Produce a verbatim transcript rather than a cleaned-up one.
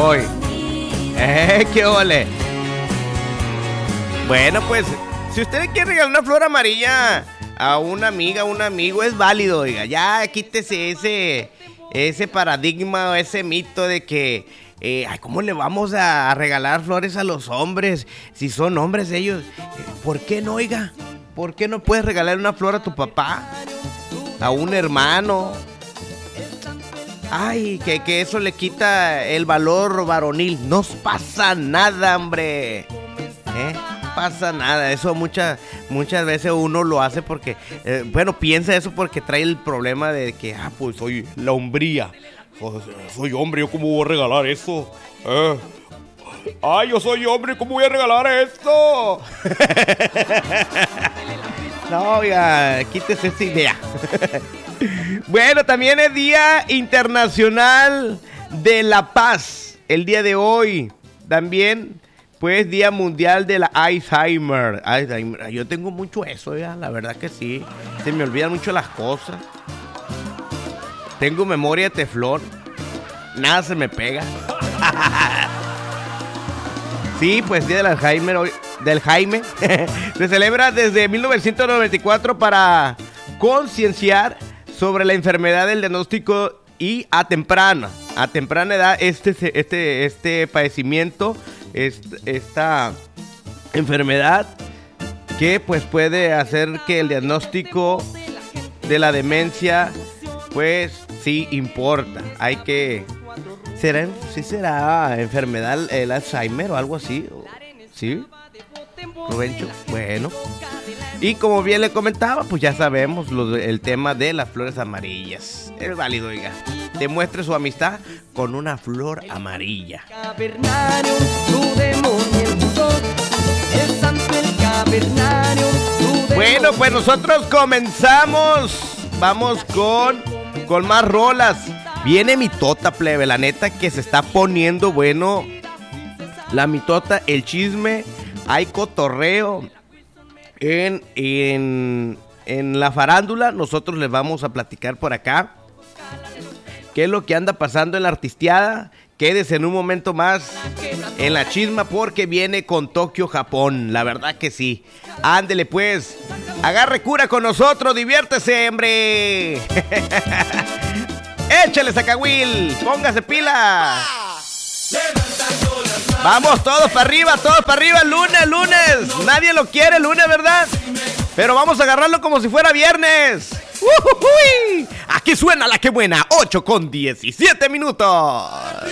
Hoy. Eh, qué ole. Bueno, pues, si usted le quiere regalar una flor amarilla a una amiga, a un amigo, es válido, oiga. Ya quítese ese, ese paradigma, ese mito de que, eh, ay, ¿cómo le vamos a regalar flores a los hombres? Si son hombres ellos. ¿Por qué no, oiga? ¿Por qué no puedes regalar una flor a tu papá? A un hermano. Ay, que, que eso le quita el valor varonil. No pasa nada, hombre. ¿Eh? Pasa nada. Eso muchas muchas veces uno lo hace porque, eh, bueno, piensa eso porque trae el problema de que, ah, pues soy la hombría. Soy, soy hombre, ¿yo cómo voy a regalar eso? Eh. Ay, yo soy hombre, ¿cómo voy a regalar esto? No, oiga, quítese esa idea. Bueno, también es Día Internacional de la Paz. El día de hoy. También, pues, Día Mundial de la Alzheimer. Alzheimer. Yo tengo mucho eso, ya, la verdad que sí. Se me olvidan mucho las cosas. Tengo memoria de teflón. Nada se me pega. Sí, pues Día del Alzheimer hoy, del Jaime. Se celebra desde mil novecientos noventa y cuatro para concienciar sobre la enfermedad del diagnóstico y a temprana, a temprana edad este, este, este padecimiento, esta, esta enfermedad que pues puede hacer que el diagnóstico de la demencia pues sí importa. Hay que... ¿Será, sí será enfermedad el Alzheimer o algo así? ¿Sí? Rubencho, bueno. Y como bien le comentaba, pues ya sabemos lo de, el tema de las flores amarillas. Es válido, oiga. Demuestre su amistad con una flor amarilla. Bueno, pues nosotros comenzamos. Vamos con, con más rolas. Viene mitota, plebe, la neta que se está poniendo bueno. La mitota, el chisme, hay cotorreo en, en, en la farándula. Nosotros les vamos a platicar por acá qué es lo que anda pasando en la artisteada. Quédese en un momento más en la chisma porque viene con Tokio, Japón. La verdad que sí. Ándele pues, agarre cura con nosotros, diviértese, hombre. Échale, Zacahuil, póngase pila. Vamos todos para arriba, todos para arriba, lunes, lunes. Nadie lo quiere lunes, ¿verdad? Pero vamos a agarrarlo como si fuera viernes. ¡Ujujuy! Aquí suena la que buena, ocho con diecisiete minutos.